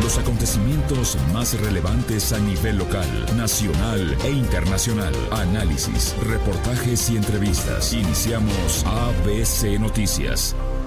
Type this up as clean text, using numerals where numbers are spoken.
los acontecimientos más relevantes a nivel local, nacional e internacional. Análisis, reportajes y entrevistas. Iniciamos ABC Noticias.